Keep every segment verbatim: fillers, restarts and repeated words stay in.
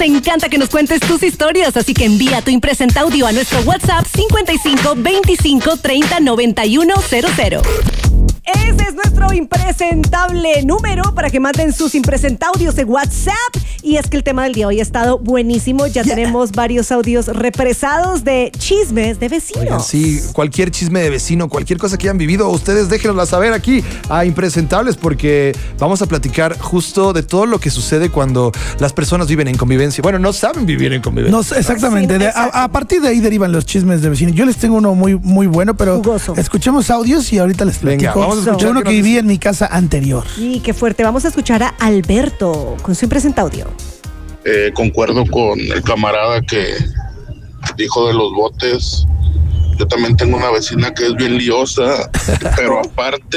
Nos encanta que nos cuentes tus historias, así que envía tu impresenta audio a nuestro WhatsApp cincuenta y cinco veinticinco treinta noventa y uno cero cero. Ese es nuestro impresentable número para que manden sus impresentaudios en WhatsApp. Y es que el tema del día hoy ha estado buenísimo. Ya yeah. tenemos varios audios represados de chismes de vecinos. Oigan, sí, cualquier chisme de vecino, cualquier cosa que hayan vivido, ustedes déjenosla saber aquí a Impresentables, porque vamos a platicar justo de todo lo que sucede cuando las personas viven en convivencia. Bueno, no saben vivir en convivencia. No, exactamente. Sí, a, a partir de ahí derivan los chismes de vecinos. Yo les tengo uno muy, muy bueno, pero jugoso. Escuchemos audios y ahorita les platico. Venga, vamos a escuchar uno que viví en mi casa anterior. Y qué fuerte. Vamos a escuchar a Alberto con su impresentaudio. Eh, concuerdo con el camarada que dijo de los botes. Yo también tengo una vecina que es bien liosa, pero aparte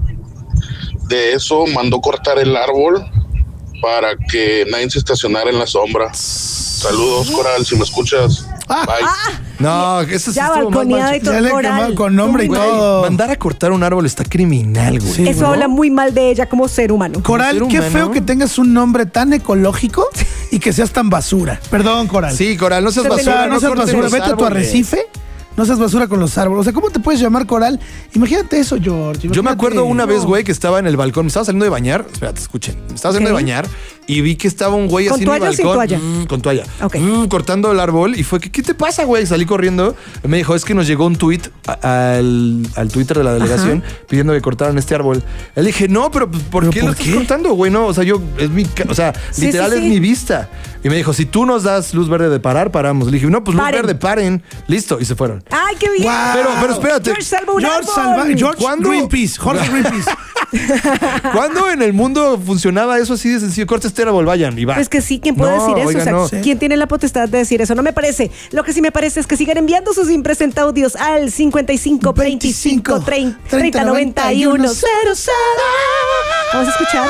de eso mandó cortar el árbol para que nadie se estacionara en la sombra. Saludos, Coral, si me escuchas. Ah, bye. Ah, no, eso es ya balconeada y todo. Ya le quemó con nombre y Güey, todo. mandar a cortar un árbol está criminal, güey. Sí, Eso ¿no? habla muy mal de ella como ser humano. Coral, ser qué humano. feo que tengas un nombre tan ecológico y que seas tan basura. Perdón, Coral. Sí, Coral, no seas O sea, basura. no seas cortes basura. los Vete a tu árboles. arrecife. No seas basura con los árboles. O sea, ¿cómo te puedes llamar Coral? Imagínate eso, George. Yo me Imagínate. acuerdo una vez, No. güey, que estaba en el balcón. Me estaba saliendo de bañar. Espérate, escuchen. Me estaba saliendo Ok. de bañar y vi que estaba un güey ¿Con así en el toalla o sin balcón. toalla? Mm, con toalla. Ok. Mm, cortando el árbol. Y fue que, ¿qué te pasa, güey? Salí corriendo. Y me dijo, es que nos llegó un tuit a- al, al Twitter de la delegación pidiendo que cortaran este árbol. Le dije, no, pero pues, ¿por ¿Pero qué por lo estás qué? cortando, güey? No, o sea, yo, es mi, ca- o sea, Sí, literal sí, es sí. mi vista. Y me dijo, si tú nos das luz verde de parar, paramos. Le dije, no, pues luz Paren. verde, paren. Listo. Y se fueron. ¡Ay, qué bien! Guau. Pero, pero espérate. George salva un George árbol. Salva, George ¿Cuándo? Greenpeace, Jorge Greenpeace. ¿Cuándo en el mundo funcionaba eso así de sencillo? Corta este árbol, vayan y va. Pues que sí, ¿quién puede No, decir eso? oiga, O sea, no. Sí. ¿quién tiene la potestad de decir eso? No me parece. Lo que sí me parece es que sigan enviando sus impresentaudios al cincuenta y cinco veinticinco treinta noventa y uno cero cero. Vamos a escuchar.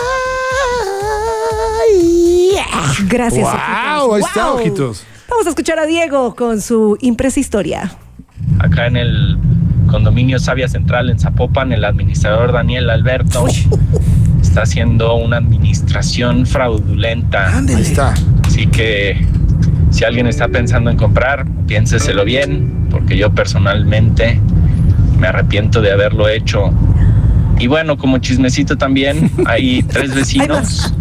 Gracias. ¡Wow! Ahí está, Wow. ojitos. Vamos a escuchar a Diego con su impresa historia. Acá en el condominio Savia Central en Zapopan, el administrador Daniel Alberto está haciendo una administración fraudulenta. Ándele. Ahí está. Así que si alguien está pensando en comprar, piénseselo bien, porque yo personalmente me arrepiento de haberlo hecho. Y bueno, como chismecito también, hay tres vecinos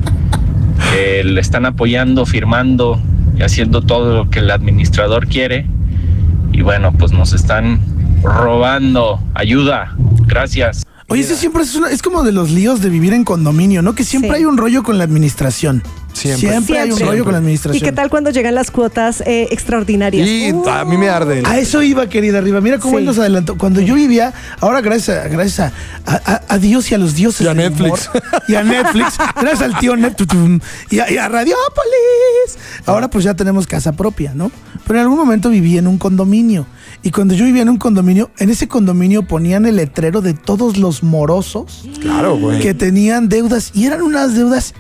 que le están apoyando, firmando y haciendo todo lo que el administrador quiere. Y bueno, pues nos están robando. Ayuda. Gracias. Oye, ese siempre es, una- es como de los líos de vivir en condominio, ¿no? Que siempre Sí. hay un rollo con la administración. Siempre. Siempre, hay un Siempre. rollo con la ¿Y administración. qué tal cuando llegan las cuotas eh, extraordinarias? Y Uh, a mí me arde. A eso iba, querida Arriba. Mira cómo Sí. él nos adelantó. Cuando yo vivía, ahora gracias a, gracias a, a- a Dios y a los dioses Y a del Netflix. humor, y a Netflix, gracias al tío Netflix y a, y a Radiopolis. Ahora pues ya tenemos casa propia, ¿no? Pero en algún momento viví en un condominio. Y cuando yo vivía en un condominio, en ese condominio ponían el letrero de todos los morosos Claro, güey. que tenían deudas. Y eran unas deudas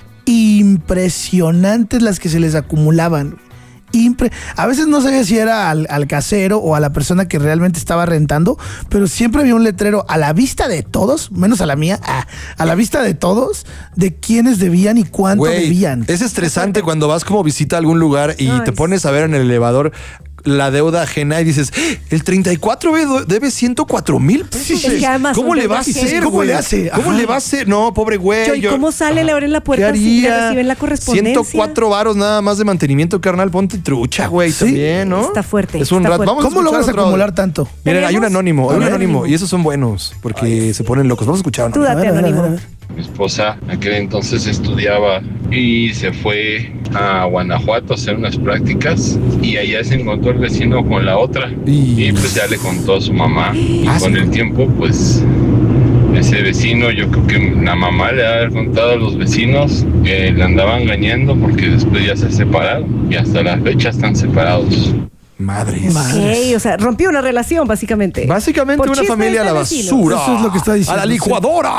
impresionantes las que se les acumulaban. Impre- a veces no sabía si era al, al casero o a la persona que realmente estaba rentando, pero siempre había un letrero a la vista de todos, menos a la mía, a, a la vista de todos, de quiénes debían y cuánto Güey, debían. es estresante cuando vas como visita a algún lugar y Ay, te pones a ver en el elevador la deuda ajena y dices, ¡Ah! el treinta y cuatro B debe ciento cuatro mil pesos. Es que además ¿Cómo son le va a deudas hacer, que- ¿Cómo güey? le hace? ¿Cómo Ajá. le va a hacer? No, pobre güey. Yo, ¿y yo- cómo sale? Le abren la ¿Qué puerta si le haría? reciben la correspondencia. ciento cuatro varos nada más de mantenimiento, carnal. Ponte trucha, güey, Sí. también, ¿no? Está fuerte, Es un está rato. fuerte. Vamos a ¿Cómo escuchar logras otro acumular audio. tanto? Miren, hay un ¿Tenemos? anónimo, A hay un ver. anónimo. Y esos son buenos porque se ponen locos. Vamos a escuchar Tú uno. date A ver, a ver, anónimo. a ver. Mi esposa aquel entonces estudiaba y se fue a Guanajuato a hacer unas prácticas y allá se encontró el vecino con la otra Y- y pues ya le contó a su mamá y Ah, con sí. el tiempo pues ese vecino, yo creo que la mamá le ha contado a los vecinos que le andaba engañando porque después ya se separaron y hasta la fecha están separados. Madres. Madre. Ok, o sea, rompió una relación, básicamente. Básicamente Por una chismes familia a la de vecinos. basura. Eso es lo que está diciendo, A la sí. licuadora.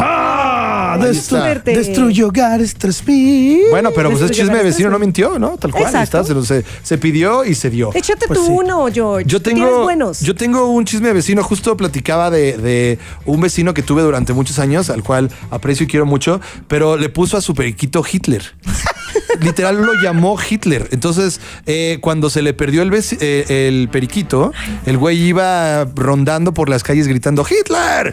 Ah, Ahí destru- está. destruye hogares tras mil. Bueno, pero pues es Destruye chisme de hogares, vecino, no sí. mintió, ¿no? Tal cual. Ahí Exacto. está, se, lo- se, se pidió y se dio. Échate Pues tú sí. uno, George. Yo Tú tienes tengo, buenos. yo tengo un chisme de vecino. Justo platicaba de, de un vecino que tuve durante muchos años, al cual aprecio y quiero mucho, pero le puso a su periquito Hitler. literal lo llamó Hitler. Entonces, eh, cuando se le perdió el, veci- eh, el periquito, el güey iba rondando por las calles gritando ¡Hitler!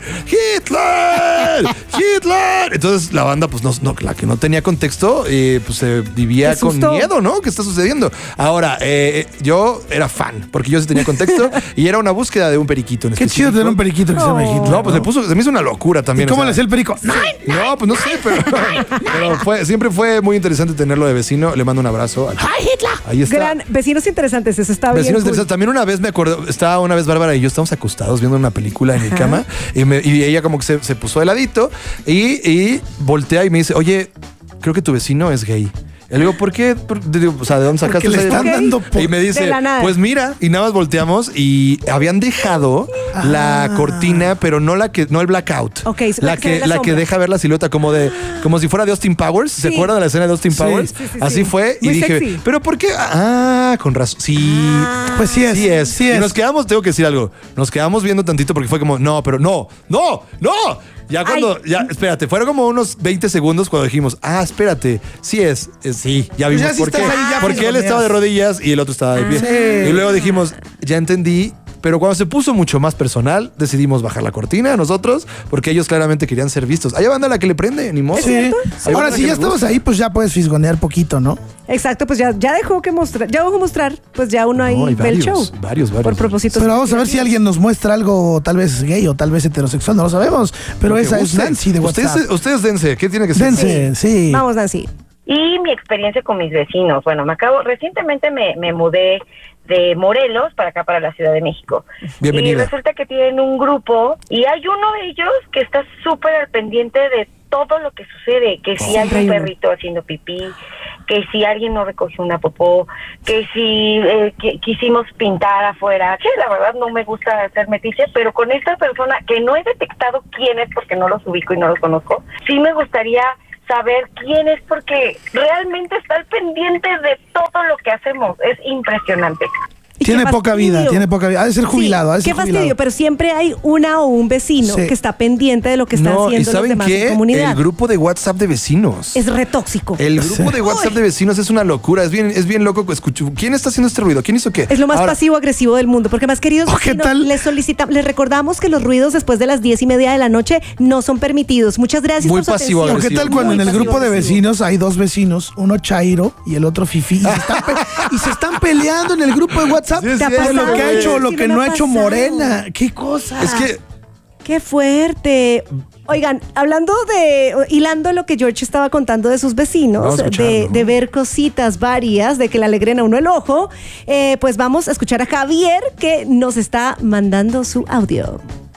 ¡Hitler! ¡Hitler! Entonces la banda, pues no, no la que no tenía contexto, eh, pues se vivía Qué con susto. miedo, ¿no? ¿Qué está sucediendo? Ahora, eh, yo era fan, porque yo sí tenía contexto y era una búsqueda de un periquito en Qué chido específico. tener un periquito que se llama No. Hitler. No, pues le puso, se me hizo una locura ¿Y también. cómo o sea, le hacía el perico? ¡No! no, pues no sé, pero, pero fue, siempre fue muy interesante tenerlo de vecino. Le mando un abrazo. ¡Ay, Hitler! Ahí está. Gran, vecinos interesantes, eso está Vecinos bien. cool. interesantes. También una vez me acuerdo, estaba una vez Bárbara y yo estábamos acostados viendo una película en mi cama y, me- y ella como que se, se puso de ladito y, y voltea y me dice, oye, creo que tu vecino es gay. Y le digo, ¿por qué? Por- digo, o sea, ¿de dónde sacaste Porque le esa- están Ok. dando por... Y me dice, De la nada. pues mira, y nada más volteamos y habían dejado la Ah. cortina, pero no la que, no el blackout. Ok, la la que se ve que, la la que sombra. deja ver la silueta como de, como si fuera de Austin Powers. ¿Se Sí. acuerdan de la escena de Austin Sí. Powers? Sí, sí, Así sí. fue. Y Muy dije, sexy. ¿pero por qué? Ah, con razón. Sí. Pues sí es. Sí es. Sí Y es. nos quedamos, tengo que decir algo. Nos quedamos viendo tantito porque fue como, no, pero no, no, no. Ya cuando, Ay. ya, espérate, fueron como unos veinte segundos cuando dijimos, ah, espérate, sí es, es- sí, ya Pues vimos ya si por estás qué. ahí, ya Porque él fisgoneas. estaba de rodillas y el otro estaba de pie. Sí. Y luego dijimos, ya entendí. Pero cuando se puso mucho más personal, decidimos bajar la cortina nosotros, porque ellos claramente querían ser vistos. Hay banda a la que le prende, ni modo. Sí. Hay Ahora, banda si que ya le estamos gusta. ahí, pues ya puedes fisgonear poquito, ¿no? Exacto, pues ya, ya dejó que mostrar, ya dejó mostrar, pues ya uno ahí No, hay ve el varios, show. varios, varios. Por propósitos. Pero vamos a ver si alguien nos muestra algo tal vez gay o tal vez heterosexual, no lo sabemos. Pero Lo que esa es guste. Nancy de WhatsApp. Ustedes, ustedes dense, ¿qué tiene que ser? Dense, sí. Vamos, Nancy. Y mi experiencia con mis vecinos. Bueno, me acabo, recientemente me, me mudé de Morelos para acá, para la Ciudad de México. Bienvenida. Y resulta que tienen un grupo y hay uno de ellos que está súper al pendiente de todo lo que sucede, que si hay Siempre hay un uno. perrito haciendo pipí, que si alguien no recogió una popó, que si eh, que- quisimos pintar afuera, que la verdad no me gusta hacer metiche, pero con esta persona que no he detectado quién es porque no los ubico y no los conozco, sí me gustaría saber quién es porque realmente está al pendiente de todo lo que hacemos. Es impresionante. Y Tiene qué poca vida, fastidio. tiene poca vida. Ha de ser jubilado, ha de Sí, ser qué fastidio, jubilado. pero siempre hay una o un vecino Sí. que está pendiente de lo que están No, y haciendo los ¿saben demás qué? en comunidad. El grupo de WhatsApp de vecinos. Es retóxico. El grupo de WhatsApp de vecinos es una locura. Es bien, es bien loco. Escucho, ¿quién está haciendo este ruido? ¿Quién hizo qué? Es lo más Ahora, pasivo-agresivo del mundo, porque más queridos Oh, ¿qué vecinos, tal? les solicitamos, les recordamos que los ruidos después de las diez y media de la noche no son permitidos. Muchas gracias Muy por su pasivo atención. ¿O qué tal Muy cuando en el grupo de pasivo-agresivo. vecinos hay dos vecinos, uno chairo y el otro fifí, y se están, pe- y se están peleando en el grupo de WhatsApp Sí, es por cierto, lo que ha güey. hecho o lo Sí, que no no me ha ha hecho pasado. Morena? ¿Qué cosa? Es que Qué fuerte. Oigan, hablando de, hilando lo que George estaba contando de sus Vamos vecinos, a escucharlo. de, de ver cositas varias, de que le alegren a uno el ojo, eh, pues vamos a escuchar a Javier que nos está mandando su audio.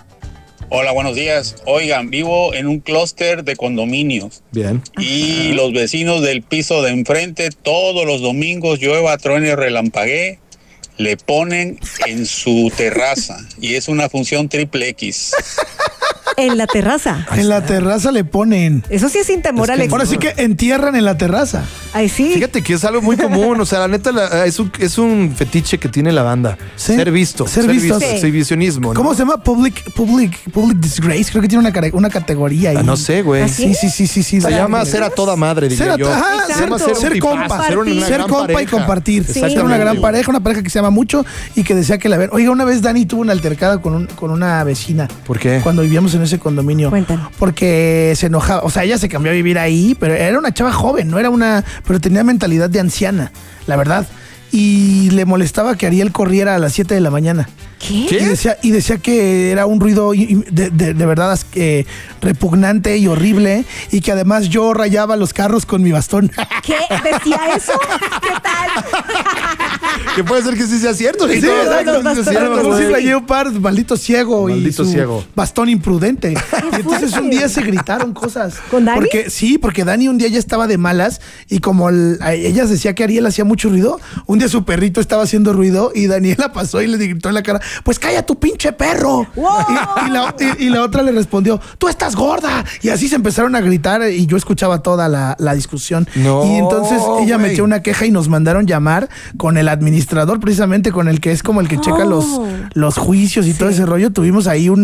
Hola, buenos días. Oigan, vivo en un clúster de condominios bien. y los vecinos del piso de enfrente todos los domingos, llueva, truene, relampaguee, le ponen en su terraza y es una función triple X. En la terraza. En la terraza le ponen. Eso sí es sin temor Es al que éxito. Ahora sí que entierran en la terraza. Ay, sí. Fíjate que es algo muy común. O sea, la neta la- es, un, es un fetiche que tiene la banda. Sí. Ser visto. Ser visto. Sí. Exhibicionismo. ¿no? ¿Cómo se llama? Public, public, public disgrace. Creo que tiene una, care- una categoría ahí. Ah, no sé, güey. ¿Ah, Se sí? Sí, sí, sí, sí, sí. llama ser ser a toda madre, diría Ser, yo. ajá, Exacto. ser, Ser un ser tipazo, compa, ser una ser gran compa y pareja. compartir. Sí. Ser una gran güey. pareja, una pareja que se ama mucho y que desea que la vean. Oiga, una vez Dani tuvo una altercada con, un, con una vecina. ¿Por qué? Cuando vivíamos en ese condominio. Cuéntanos. Porque se enojaba. O sea, ella se cambió a vivir ahí, pero era una chava joven, no era una. Pero tenía mentalidad de anciana, la verdad. Y le molestaba que Ariel corriera a las siete de la mañana. ¿Qué? ¿Qué? Y decía, y decía que era un ruido y- de, de- de verdad as- eh, repugnante y horrible y que además yo rayaba los carros con mi bastón. ¿Qué? ¿Decía eso? ¿Qué tal? Que puede ser que sí sea cierto. Sí, Sí, exacto. los bastones, A lo mejor los sí bastones. rayé un par, maldito ciego Maldito y su ciego. bastón imprudente. Y entonces un día se gritaron cosas. ¿Con Dani? Porque, sí, porque Dani un día ya estaba de malas y como el- a- ella decía que Ariel hacía mucho ruido, un día su perrito estaba haciendo ruido y Daniela pasó y le gritó en la cara, pues calla tu pinche perro. ¡Wow! Y, y la, y- y la otra le respondió, tú estás gorda. Y así se empezaron a gritar y yo escuchaba toda la, la discusión. No, y entonces ella güey. metió una queja y nos mandaron llamar con el administrador, precisamente con el que es como el que checa Oh. los, los juicios y todo ese rollo. Tuvimos ahí un,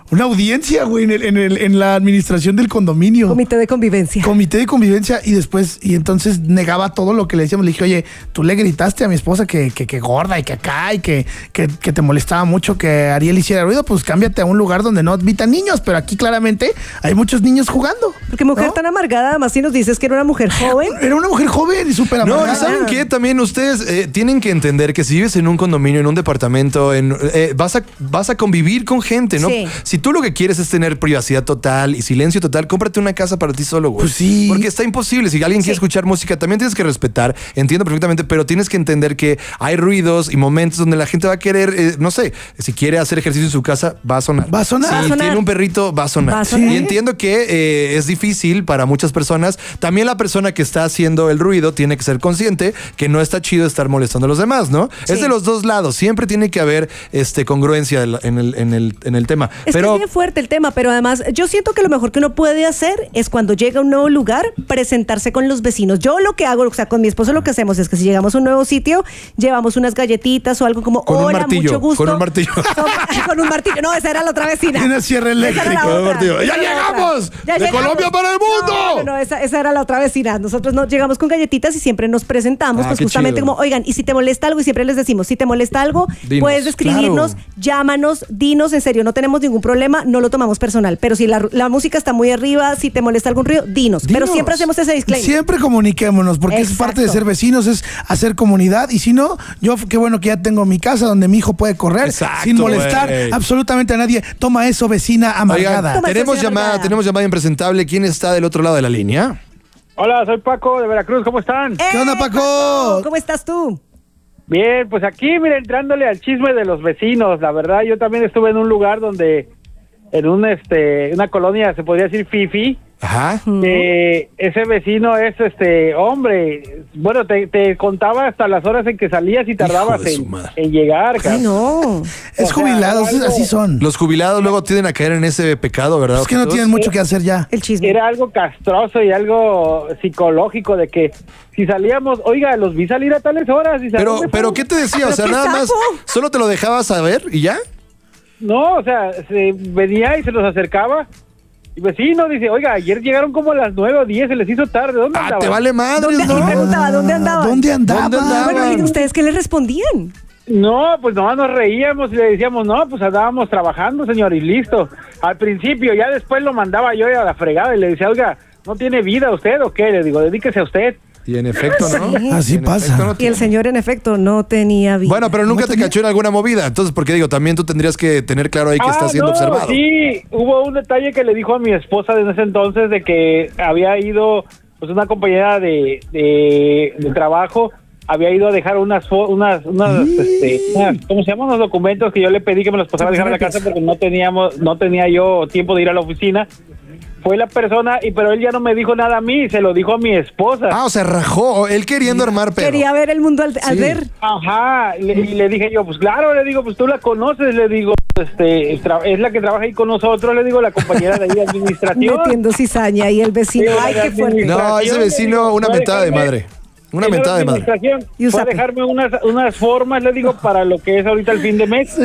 una audiencia, güey, en, el, en, el, en la administración del condominio. Comité de convivencia. Comité de convivencia y después, y entonces negaba todo lo que le decíamos. Le dije, oye, tú le gritaste a mi esposa que, que, que gorda y que acá y que, que, que te molestaba mucho que Ariel hiciera ruido, pues cámbiate a un lugar donde no habitan niños, pero aquí claramente hay muchos niños jugando. Porque mujer ¿no? tan amargada, además si nos dices que era una mujer joven. Era una mujer joven y súper amargada. No, ¿y saben qué? También ustedes eh, tienen que entender que si vives en un condominio, en un departamento, en, eh, vas, a, vas a convivir con gente, ¿no? Sí. Si tú lo que quieres es tener privacidad total y silencio total, cómprate una casa para ti solo, güey. Pues sí. Porque está imposible. Si alguien Sí. quiere escuchar música, también tienes que respetar, entiendo perfectamente, pero tienes que entender que hay ruidos y momentos donde la gente va a querer, eh, no sé, si quiere hacer ejercicio en su casa, va a sonar. Va a sonar. Si Va a sonar. tiene un perrito, va a sonar. Va a sonar. Y entiendo que eh, es difícil para muchas personas. También la persona que está haciendo el ruido tiene que ser consciente que no está chido estar molestando a los demás, ¿no? Sí. Es de los dos lados. Siempre tiene que haber este, congruencia en el, en el, en el tema. Es pero que es bien fuerte el tema, pero además yo siento que lo mejor que uno puede hacer es cuando llega a un nuevo lugar, presentarse con los vecinos. Yo lo que hago, o sea, con mi esposo lo que hacemos es que si llegamos a un nuevo sitio, llevamos unas galletitas o algo como, Con un hola, martillo, mucho gusto. con un martillo. Con un martillo. No, esa era la otra vecina. Y una sierra Esa era la eléctrica. Con un otra. martillo. ¡Ya Esa era la llegamos! otra. Ya ¡De llegamos. Colombia para el mundo! No, no, no, esa, esa era la otra vecina. Nosotros no llegamos con galletitas y siempre nos presentamos, Ah, pues qué justamente chido. como, oigan, y si te molesta algo, y siempre les decimos, si te molesta algo, Dinos. puedes escribirnos, Claro. llámanos, dinos, en serio, no tenemos ningún problema, no lo tomamos personal. Pero si la, la música está muy arriba, si te molesta algún ruido, dinos. Pero Dinos. siempre hacemos ese disclaimer. Siempre comuniquémonos, porque es Exacto. parte de ser vecinos, es hacer comunidad. Y si no, yo qué bueno que ya tengo mi casa donde mi hijo puede correr Exacto, sin molestar güey. absolutamente a nadie. Toma eso, vecina amargada. Oigan, Toma tenemos esa llamada, amargada. tenemos llamada impresentable. ¿Quién está del otro lado de la línea? Hola, soy Paco de Veracruz, ¿cómo están? ¿Qué onda, ¡Eh, Paco? ¿Cómo estás tú? Bien, pues aquí, mira, entrándole al chisme de los vecinos, la verdad, yo también estuve en un lugar donde, en un, este, una colonia, se podría decir fifi, Ajá. que ese vecino es, este, hombre, bueno, te, te contaba hasta las horas en que salías y tardabas de su en, madre. en llegar, Ay, cabrón. no. Es o sea, jubilados, algo- así son. Los jubilados luego tienden a caer en ese pecado, ¿verdad? Es que no ojitos? tienen mucho que hacer ya. El chisme. Era algo castroso y algo psicológico de que si salíamos, oiga, los vi salir a tales horas. Y Pero, ¿dónde pero fueron? ¿qué te decía? O ¿Pero sea, qué nada más, sapo? solo te lo dejabas saber y ya. No, o sea, se venía y se nos acercaba. Y vecino dice, oiga, ayer llegaron como a las nueve o diez, se les hizo tarde. ¿Dónde Ah, andaban? te vale madres, ¿Dónde? ¿no? Y preguntaba, ¿dónde andaban? ¿Dónde andaban? ¿Dónde andaban? Bueno, ¿y ustedes qué les respondían? No, pues nomás nos reíamos y le decíamos, no, pues andábamos trabajando, señor, y listo. Al principio, ya después lo mandaba yo a la fregada y le decía, oiga, ¿no tiene vida usted o qué? Le digo, dedíquese a usted. Y en efecto, ¿no? Sí. Así Y en pasa. efecto, no Y tiene- el señor, en efecto, no tenía vida. Bueno, pero nunca ¿No te tenía? cachó en alguna movida. Entonces, porque digo, también tú tendrías que tener claro ahí que Ah, está siendo no, observado. Sí, hubo un detalle que le dijo a mi esposa desde ese entonces de que había ido, pues una compañera de, de, de trabajo, había ido a dejar unas, fo- unas, unas, este, unas, ¿cómo se llaman? Unos documentos que yo le pedí que me los pasara a dejar en la casa porque no teníamos, no tenía yo tiempo de ir a la oficina. Fue la persona, y pero él ya no me dijo nada a mí, se lo dijo a mi esposa. Ah, o sea, rajó. Él queriendo armar pedo. Quería ver el mundo al, al Sí. ver. Ajá, le- y le dije yo, pues claro, le digo, pues tú la conoces, le digo, este, tra- es la que trabaja ahí con nosotros, le digo, la compañera de ahí de administración. Metiendo cizaña y el vecino. Sí, Ay, la qué fuerte. No, ese vecino, una Fue a mentada de dejarme- madre. Una Él era mentada de madre. administración, Y un fue a zape. dejarme unas, unas formas, le digo, para lo que es ahorita el fin de mes.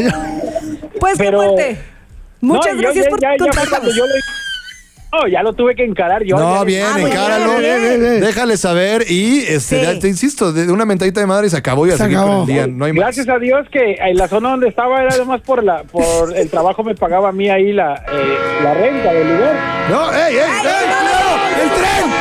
Pues qué Pero- fuerte. Muchas No, yo gracias ya- por ya- ya fue contarnos. cuando yo le- No, ya lo tuve que encarar yo. No, ya le- bien, Ah, muy encáralo. bien, bien, bien. Déjale saber y, este, Sí. ya te insisto, de una mentadita de madre y se acabó y a Se seguir con acabó. el día. No hay más. Gracias a Dios que en la zona donde estaba era además por la por el trabajo me pagaba a mí ahí la, eh, la renta del lugar. No, ey, ey, ey, cuidado, el tren.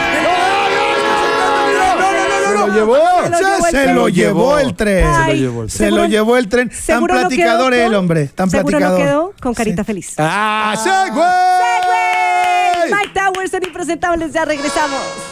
No, no, no, no, no, no, no, no, no, no, no, no. Se lo llevó. Se lo llevó el tren. Ay, Se lo llevó el tren. Se seguro- lo llevó el tren. Tan seguro no platicador quedó el con- hombre. Tan Seguro platicador. no quedó con carita feliz. Ah, Segway. Mike Towers son impresentables, ya regresamos.